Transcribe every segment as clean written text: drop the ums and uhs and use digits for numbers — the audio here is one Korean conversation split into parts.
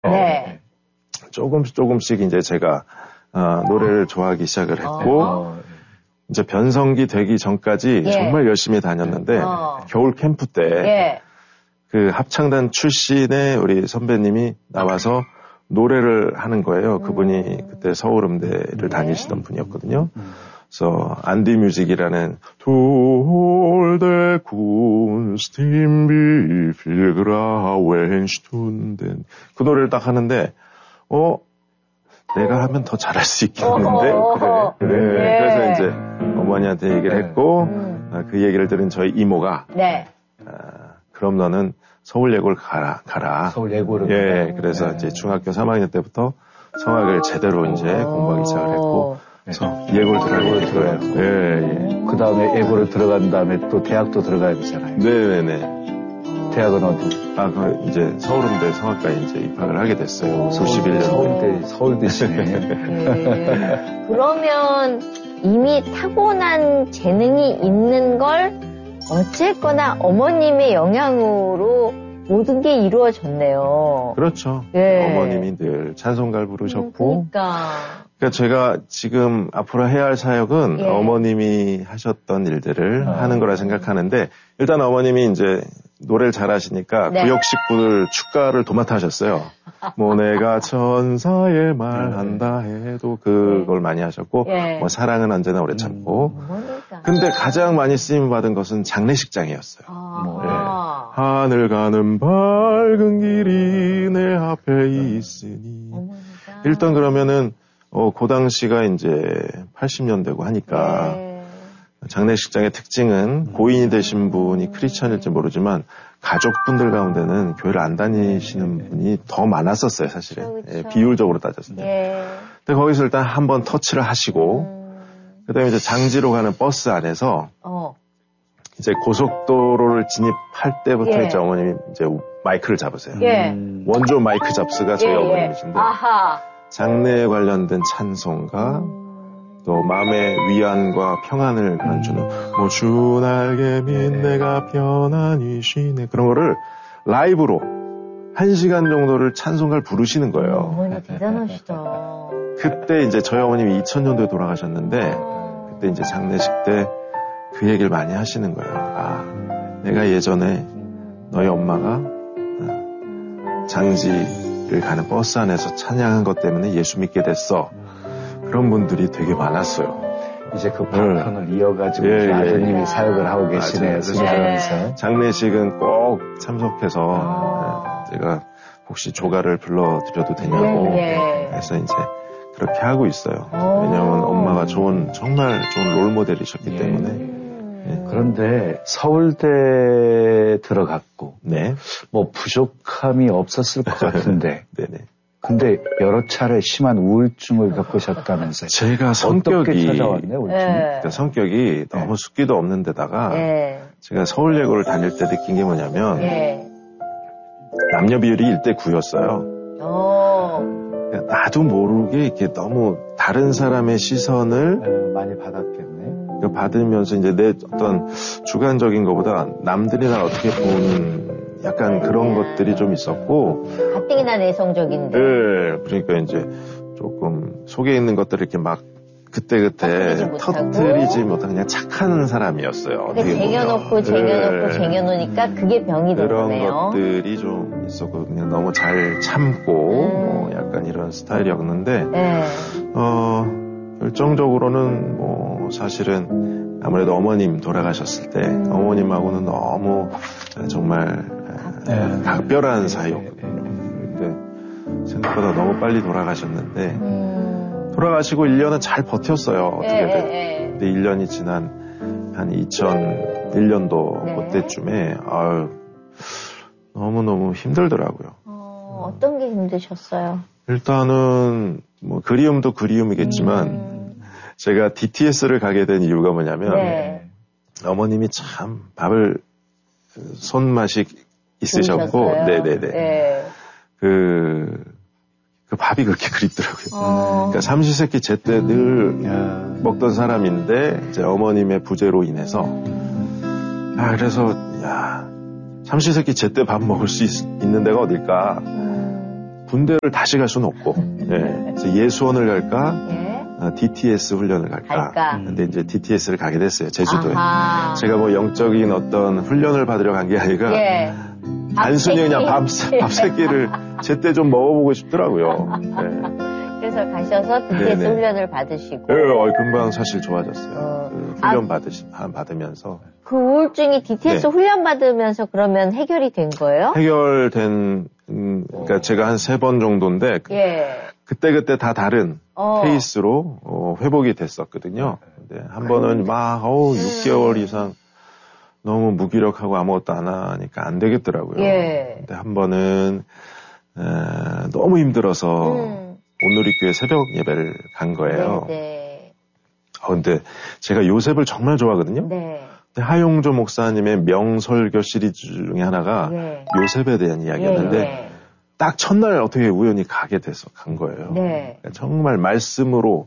네. 조금씩 이제 제가 노래를 좋아하기 시작을 했고 이제 변성기 되기 전까지 정말 열심히 다녔는데 겨울 캠프 때 그 합창단 출신의 우리 선배님이 나와서 노래를 하는 거예요. 그분이 그때 서울음대를 다니시던 분이었거든요. 그래서 안디 뮤직이라는 돌대 군스팀비 필그라웬슈툰덴 그 노래를 딱 하는데 내가 하면 더 잘할 수 있겠는데 그래. 그래서 이제 어머니한테 얘기를 했고 그 얘기를 들은 저희 이모가 그럼 너는 서울예고를 가라. 서울예고를 예, 그래서 이제 중학교 3학년 때부터 성악을 제대로 이제 공부하기 시작을 했고 그래서 예고를 들어가게 거예요. 예. 그 다음에 예고를 들어간 다음에 또 대학도 들어가야 되잖아요. 네네네. 대학은 어디? 이제 서울음대 성악과에 이제 입학을 하게 됐어요. 91년. 서울대시네. 그러면 이미 타고난 재능이 있는 걸 어쨌거나 어머님의 영향으로 모든 게 이루어졌네요. 그렇죠. 어머님이 늘 찬송가를 부르셨고. 그러니까 제가 지금 앞으로 해야 할 사역은 어머님이 하셨던 일들을 하는 거라 생각하는데 일단 어머님이 이제 노래를 잘하시니까 구역 식구들 축가를 도맡아 하셨어요. 뭐 내가 천사의 말한다 해도 그걸 많이 하셨고 뭐 사랑은 언제나 오래 참고 근데 가장 많이 쓰임 받은 것은 장례식장이었어요. 하늘 가는 밝은 길이 내 앞에 있으니 일단 그러면은 그 당시가 이제 80년대고 하니까 장례식장의 특징은 고인이 되신 분이 크리스천일지 모르지만 가족분들 가운데는 교회를 안 다니시는 분이 더 많았었어요, 사실은. 그렇죠. 비율적으로 따졌을 때. 근데 거기서 일단 한번 터치를 하시고 그다음에 이제 장지로 가는 버스 안에서 이제 고속도로를 진입할 때부터 이제 어머님이 이제 마이크를 잡으세요. 원조 마이크 잡스가 저희 어머님이신데 장래에 관련된 찬송가 또 마음의 위안과 평안을 주는 뭐 주 날개 및 내가 편안히 쉬네 그런 거를 라이브로 1시간 정도를 찬송가를 부르시는 거예요. 어머니 대단하시다. 그때 이제 저희 어머님이 2000년도에 돌아가셨는데 그때 이제 장례식 때 그 얘기를 많이 하시는 거예요. 내가 예전에 너희 엄마가 장지를 가는 버스 안에서 찬양한 것 때문에 예수 믿게 됐어. 그런 분들이 되게 많았어요. 이제 그 파편을 이어가지고 아드님이 사역을 하고 계시네요. 장례식은 꼭 참석해서 제가 혹시 조가를 불러드려도 되냐고 해서 이제 그렇게 하고 있어요. 왜냐하면 엄마가 정말 좋은 롤모델이셨기 때문에. 그런데 서울대 들어갔고 뭐 부족함이 없었을 것 같은데 근데 여러 차례 심한 우울증을 겪으셨다면서요. 제가 성격이 어떻게 찾아왔네, 우울증이? 성격이 너무 숫기도 없는 데다가 제가 서울예고를 다닐 때 느낀 게 뭐냐면 남녀 비율이 1대 9였어요. 나도 모르게 이렇게 너무 다른 사람의 시선을 많이 받았겠네. 받으면서 이제 내 어떤 주관적인 것보다 남들이 날 어떻게 보는 약간 그런 것들이 좀 있었고 가뜩이나 내성적인데 그러니까 이제 조금 속에 있는 것들을 이렇게 막 그때그때 터뜨리지 못한 그냥 착한 사람이었어요. 쟁여놓으니까 그게 병이 된 그런 거네요. 것들이 좀 있었고 그냥 너무 잘 참고 약간 이런 스타일이었는데 결정적으로는 뭐 사실은 아무래도 어머님 돌아가셨을 때 어머님하고는 너무 정말 각별한 사이였거든요. 근데 생각보다 너무 빨리 돌아가셨는데 돌아가시고 1년은 잘 버텼어요. 어떻게든. 근데 1년이 지난 한 2001년도 그때쯤에 너무너무 힘들더라고요. 어떤 게 힘드셨어요? 일단은 뭐 그리움도 그리움이겠지만 제가 DTS를 가게 된 이유가 뭐냐면 어머님이 참 밥을 손맛이 있으셨고 그 밥이 그렇게 그립더라고요. 그러니까 삼시세끼 제때 늘 먹던 사람인데 이제 어머님의 부재로 인해서 그래서 삼시세끼 제때 밥 먹을 수 있는 데가 어딜까? 군대를 다시 갈 수는 없고, 예. 그래서 예수원을 갈까, 예. DTS 훈련을 갈까. 근데 이제 DTS를 가게 됐어요, 제주도에. 아하. 제가 뭐 영적인 어떤 훈련을 받으러 간 게 아니라, 예. 단순히 그냥 밥새끼를 제때 좀 먹어보고 싶더라고요. 네. 그래서 가셔서 DTS 네네. 훈련을 받으시고. 네, 금방 사실 좋아졌어요. 그 훈련 받으면서. 그 우울증이 DTS 네. 훈련 받으면서 그러면 해결이 된 거예요? 해결된, 그러니까 제가 한 3번 정도인데, 예. 그때 다 다른 케이스로 회복이 됐었거든요. 근데 한 번은 막 6개월 이상 너무 무기력하고 아무것도 안 하니까 안 되겠더라고요. 예. 근데 한 번은 너무 힘들어서 온누리교회 새벽 예배를 간 거예요. 네. 근데 제가 요셉을 정말 좋아하거든요. 네. 근데 하용조 목사님의 명설교 시리즈 중에 하나가 네. 요셉에 대한 이야기였는데 예. 딱 첫날 어떻게 우연히 가게 돼서 간 거예요. 네. 그러니까 정말 말씀으로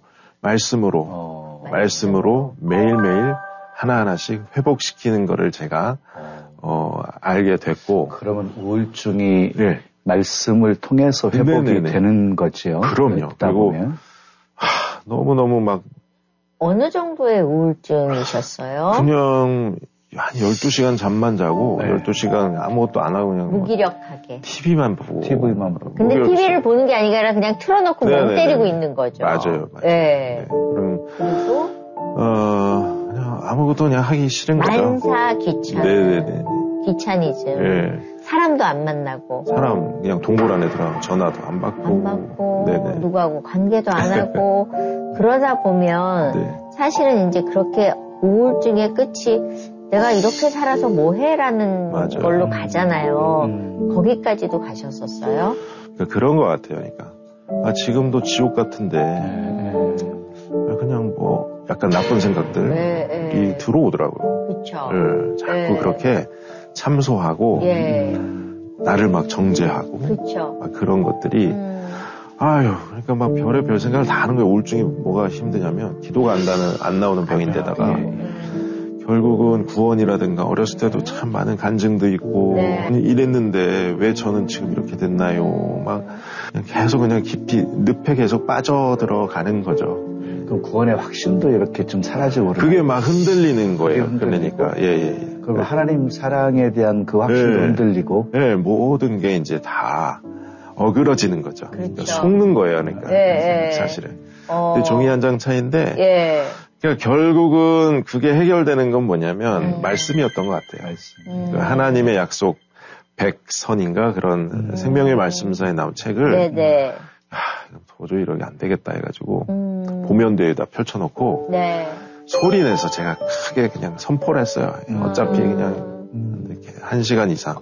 매일매일 하나하나씩 회복시키는 거를 제가 알게 됐고. 그러면 우울증이 네. 말씀을 통해서 회복이 네네네. 되는 거지요. 그럼요. 그리고 보면. 너무너무 막 어느 정도의 우울증이셨어요? 그냥 한 12시간 잠만 자고 네. 12시간 아무것도 안 하고 그냥 무기력하게. TV만 보고. TV만 보고. 근데 TV를 보는 게 아니라 그냥 틀어놓고 멍 네네네. 때리고 있는 거죠. 맞아요. 예. 네. 그럼 그리고 그냥 아무것도 그냥 하기 싫은 거죠. 만사 귀찮. 네네네. 귀차니즘. 네. 사람도 안 만나고. 사람 그냥 동굴 안에 들어가면 전화도 안 받고. 네네. 누구하고 관계도 안 하고 그러다 보면 네. 사실은 이제 그렇게 우울증의 끝이 내가 이렇게 살아서 뭐해라는 맞아요. 걸로 가잖아요. 거기까지도 가셨었어요? 그러니까 그런 것 같아요. 그러니까 지금도 지옥 같은데 그냥 뭐 약간 나쁜 생각들이 들어오더라고요. 그렇죠. 자꾸 그렇게 참소하고 나를 막 정죄하고 그렇죠. 막 그런 것들이 그러니까 막 별의별 생각을 다 하는 거예요. 우울증이 뭐가 힘드냐면 기도가 안 나오는 병인데다가 결국은 구원이라든가 어렸을 때도 참 많은 간증도 있고 이랬는데 왜 저는 지금 이렇게 됐나요? 막 계속 그냥 깊이 늪에 계속 빠져들어가는 거죠. 그럼 구원의 확신도 이렇게 좀 사라지고 그게 막 흔들리는 거예요. 그러니까 그럼 하나님 사랑에 대한 그 확신도 흔들리고 모든 게 이제 다 어그러지는 거죠. 그렇죠. 그러니까 속는 거예요. 그러니까 사실은. 근데 종이 한 장 차이인데 그러니까 결국은 그게 해결되는 건 뭐냐면 말씀이었던 것 같아요. 그 하나님의 약속 100선인가 그런 생명의 말씀사에 나온 책을 도저히 이러게 안 되겠다 해가지고 보면대에다 펼쳐놓고 소리내서 제가 크게 그냥 선포를 했어요. 어차피 그냥 이렇게 1시간 이상.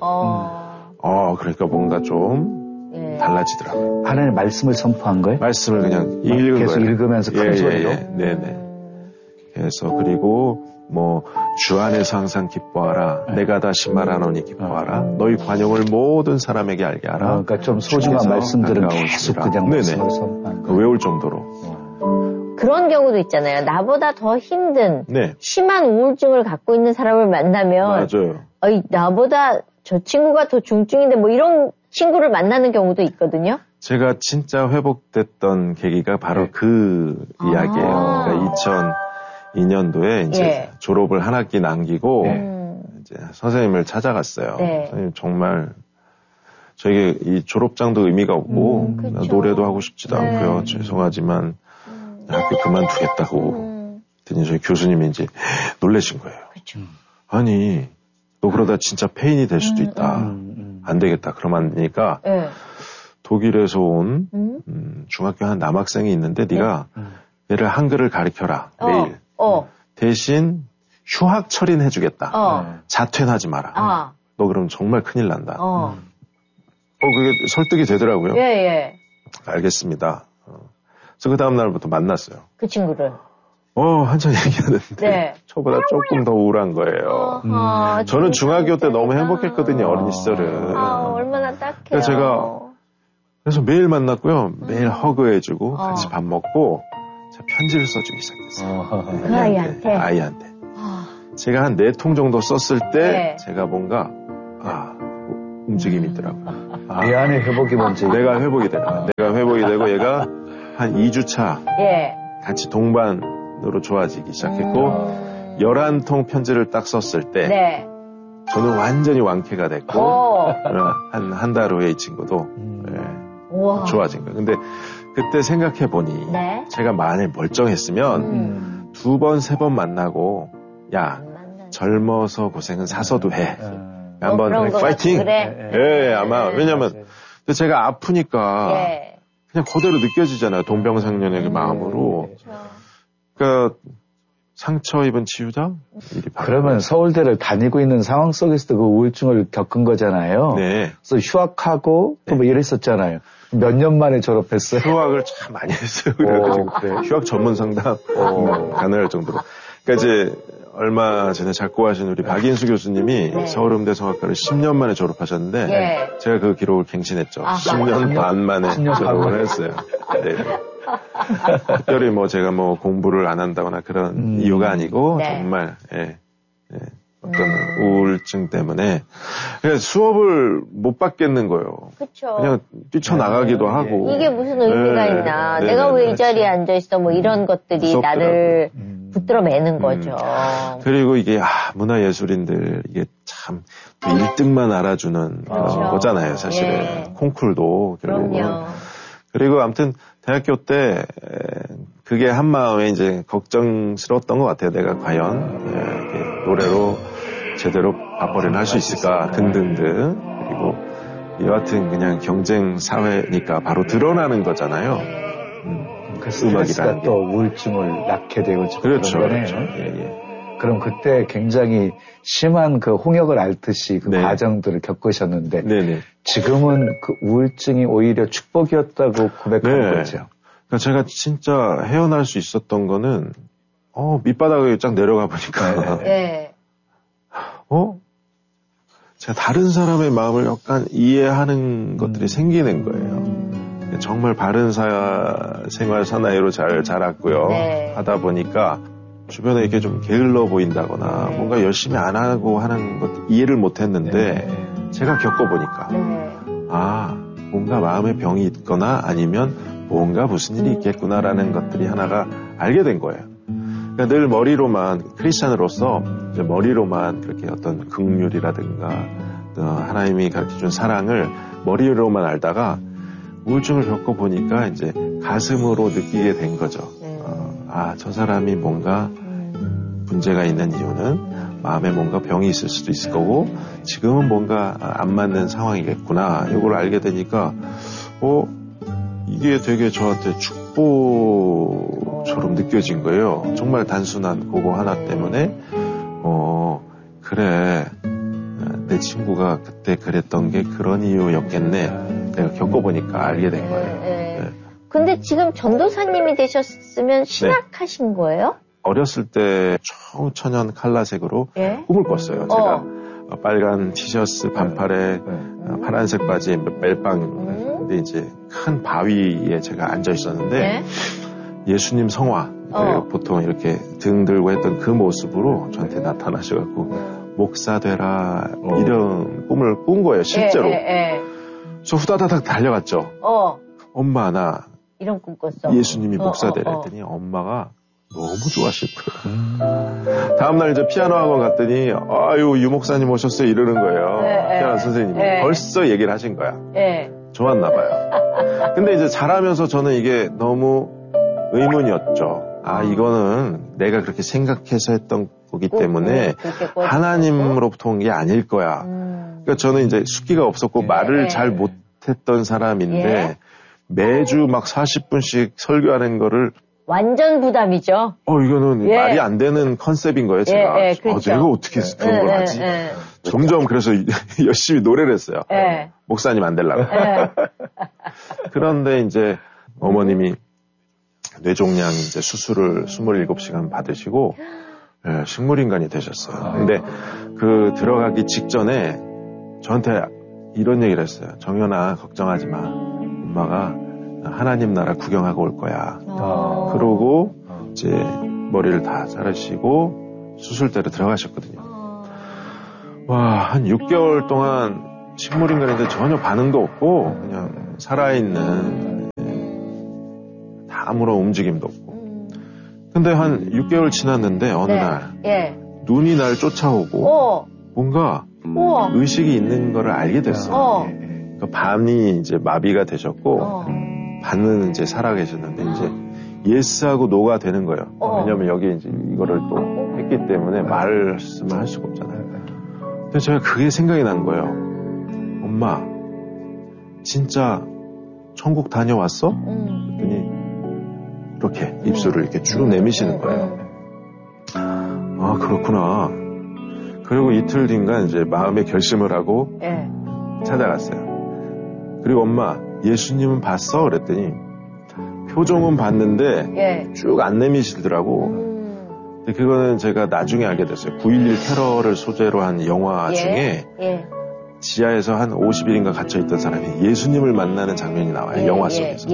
그러니까 뭔가 좀 달라지더라고요. 하나님의 말씀을 선포한 거예요? 말씀을 그냥 읽은 계속 거예요. 읽으면서 큰 소리로? 네네. 그래서 그리고 뭐 주 안에서 항상 기뻐하라. 내가 다시 말하노니 기뻐하라. 너희 관용을 모든 사람에게 알게 하라. 그러니까 좀 소중한 말씀들은 계속 그냥 말씀을 선포한 거예요. 외울 정도로. 그런 경우도 있잖아요. 나보다 더 힘든 심한 우울증을 갖고 있는 사람을 만나면 맞아요. 나보다 저 친구가 더 중증인데 뭐 이런 친구를 만나는 경우도 있거든요. 제가 진짜 회복됐던 계기가 바로 그 이야기예요. 그러니까 2002년도에 이제 졸업을 한 학기 남기고 이제 선생님을 찾아갔어요. 선생님 정말 저에게 이 졸업장도 의미가 없고 노래도 하고 싶지도 않고요. 죄송하지만 학교 그만두겠다고 했더니 저희 교수님이 이제 놀라신 거예요. 아니 너 그러다 진짜 폐인이 될 수도 있다. 안 되겠다. 그러면 안 되니까 독일에서 온 중학교 한 남학생이 있는데 네가 얘를 한글을 가르쳐라. 매일. 대신 휴학철인 해주겠다. 자퇴하지 마라. 너 그럼 정말 큰일 난다. 그게 설득이 되더라고요. 알겠습니다. 그래서 그 다음날부터 만났어요. 그 친구를. 한참 얘기하는데 저보다 조금 더 우울한 거예요. 저는 중학교 때 너무 행복했거든요. 어린 시절은. 얼마나 딱해요. 그래서 매일 만났고요. 매일 허그해주고 같이 밥 먹고 제가 편지를 써주기 시작했어요. 그 아이한테? 아이한테. 제가 한 4통 정도 썼을 때 제가 뭔가 움직임이 있더라고. 내 안에 회복이 먼저. 내가 회복이 되는 거야. 내가 회복이 되고 얘가 한 2주차 같이 동반으로 좋아지기 시작했고 11통 편지를 딱 썼을 때 저는 완전히 완쾌가 됐고 한 달 후에 이 친구도 좋아진 거예요. 근데 그때 생각해 보니 제가 만일 멀쩡했으면 2번, 3번 만나고 야 젊어서 고생은 사서도 해. 한번 파이팅. 그래. 아마 왜냐면 제가 아프니까 그냥 그대로 느껴지잖아요. 동병상련의 그 마음으로. 그러니까 상처 입은 치유자? 그러면 서울대를 다니고 있는 상황 속에서도 그 우울증을 겪은 거잖아요. 그래서 휴학하고 또 뭐 이랬었잖아요. 몇 년 만에 졸업했어요? 휴학을 참 많이 했어요. 그래가지고 휴학 전문 상담 가능할 정도로. 그러니까 이제 얼마 전에 작고하신 우리 박인수 교수님이 서울음대 성악과를 10년 만에 졸업하셨는데 제가 그 기록을 갱신했죠. 10년 반 만에 졸업을 했어요. 특별히 뭐 제가 뭐 공부를 안 한다거나 그런 이유가 아니고 정말 어떤 우울증 때문에 그냥 수업을 못 받겠는 거예요. 그쵸. 그냥 뛰쳐나가기도 하고. 이게 무슨 의미가 있나. 내가 왜 이 자리에 앉아있어. 뭐 이런 것들이 무섭더라고요. 나를 붙들어 매는 거죠. 그리고 이게 문화예술인들 이게 참 1등만 알아주는 거잖아요. 사실은. 콩쿨도 결국은. 그리고 아무튼 대학교 때 그게 한 마음에 이제 걱정스러웠던 것 같아요. 내가 과연 이렇게 노래로 제대로 밥벌이를 할 수 있을까 등등등. 그리고 여하튼 그냥 경쟁 사회니까 바로 드러나는 거잖아요. 그 스트레스가 또 우울증을 낳게 되고 그렇죠. 그럼 그때 굉장히 심한 그 홍역을 앓듯이 그 과정들을 겪으셨는데 지금은 그 우울증이 오히려 축복이었다고 고백하는 거죠. 그러니까 제가 진짜 헤어날 수 있었던 거는 밑바닥에 쫙 내려가 보니까 제가 다른 사람의 마음을 약간 이해하는 것들이 생기는 거예요. 정말 바른 생활 사나이로 잘 자랐고요. 하다 보니까 주변에 이렇게 좀 게을러 보인다거나 뭔가 열심히 안 하고 하는 것 이해를 못 했는데 제가 겪어보니까 뭔가 마음에 병이 있거나 아니면 뭔가 무슨 일이 있겠구나라는 것들이 하나가 알게 된 거예요. 그러니까 늘 머리로만 크리스찬으로서 이제 머리로만 그렇게 어떤 긍휼이라든가 하나님이 가르쳐준 사랑을 머리로만 알다가 우울증을 겪어보니까 이제 가슴으로 느끼게 된 거죠. 저 사람이 뭔가 문제가 있는 이유는 마음에 뭔가 병이 있을 수도 있을 거고 지금은 뭔가 안 맞는 상황이겠구나. 이걸 알게 되니까 이게 되게 저한테 축복처럼 느껴진 거예요. 정말 단순한 그거 하나 때문에 그래 내 친구가 그때 그랬던 게 그런 이유였겠네. 내가 겪어보니까 알게 된 거예요. 근데 지금 전도사님이 되셨으면 신학하신 거예요? 어렸을 때 청천연 칼라색으로 꿈을 꿨어요. 제가 빨간 티셔츠 반팔에 파란색 바지에 멜빵 근데 이제 큰 바위에 제가 앉아 있었는데 예수님 성화 보통 이렇게 등 들고 했던 그 모습으로 저한테 나타나셔갖고 목사 되라 이런 꿈을 꾼 거예요. 실제로. 저 후다다닥 달려갔죠. 엄마 나 이런 꿈 꿨어. 예수님이 목사 되라 했더니 엄마가 너무 좋아하실 거예요. 다음날 이제 피아노 학원 갔더니 유 목사님 오셨어요 이러는 거예요. 피아노 선생님이 벌써 얘기를 하신 거야. 좋았나 봐요. 근데 이제 자라면서 저는 이게 너무 의문이었죠. 이거는 내가 그렇게 생각해서 했던 거기 때문에 하나님으로부터 온 게 아닐 거야. 그러니까 저는 이제 숙기가 없었고 말을 잘 못했던 사람인데 매주 막 40분씩 설교하는 거를 완전 부담이죠. 이거는 말이 안 되는 컨셉인 거예요, 제가. 그렇죠. 내가 어떻게 그런 걸 하지? 점점 그래서 열심히 노래를 했어요. 목사님 안 되려고. 그런데 이제 어머님이 뇌종양 이제 수술을 27시간 받으시고, 식물인간이 되셨어요. 근데 그 들어가기 직전에 저한테 이런 얘기를 했어요. 정연아, 걱정하지 마. 엄마가 하나님 나라 구경하고 올 거야. 그러고 이제 머리를 다 자르시고 수술대로 들어가셨거든요. 한 6개월 동안 식물인간인데 전혀 반응도 없고 그냥 살아있는 아무런 움직임도 없고. 근데 한 6개월 지났는데 어느 날 눈이 날 쫓아오고 뭔가 의식이 있는 거를 알게 됐어. 그러니까 밤이 이제 마비가 되셨고 밤은 이제 살아계셨는데 이제 예스하고 노가 되는 거예요. 왜냐면 여기 이제 이거를 또 했기 때문에 말씀을 할 수가 없잖아요. 근데 제가 그게 생각이 난 거예요. 엄마, 진짜 천국 다녀왔어? 그랬더니 이렇게 입술을 이렇게 쭉 내미시는 거예요. 아, 그렇구나. 그리고 이틀 뒤인가 이제 마음의 결심을 하고 찾아갔어요. 그리고 엄마, 예수님은 봤어? 그랬더니 표정은 봤는데 쭉 안 내미시더라고. 근데 그거는 제가 나중에 알게 됐어요. 9.11 테러를 소재로 한 영화 중에 지하에서 한 50일인가 갇혀있던 사람이 예수님을 만나는 장면이 나와요. 영화 속에서.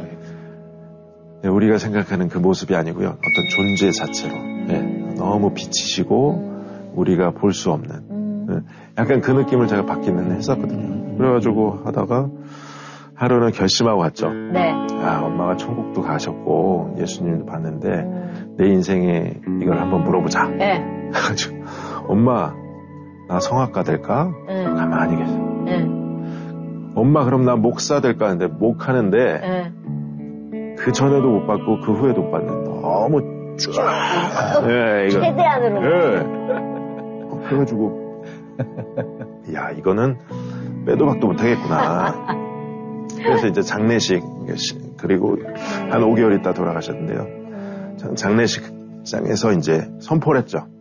우리가 생각하는 그 모습이 아니고요. 어떤 존재 자체로 너무 빛이시고 우리가 볼 수 없는 약간 그 느낌을 제가 받기는 했었거든요. 그래가지고 하다가 하루는 결심하고 갔죠. 아, 엄마가 천국도 가셨고 예수님도 봤는데 내 인생에 이걸 한번 물어보자. 그래가지고 엄마, 나 성악가 될까? 가만히 계세요. 엄마, 그럼 나 목사 될까 하는데 목하는데 그 전에도 못 받고 그 후에도 못 받는데 너무 쭉 이거. 최대한으로. 그래가지고 야, 이거는 빼도 박도 못하겠구나. 그래서 이제 장례식, 그리고 한 5개월 있다 돌아가셨는데요. 장례식장에서 이제 선포를 했죠.